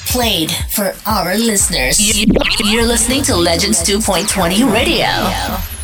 played for our listeners. You're listening to Legends 2.20 Radio.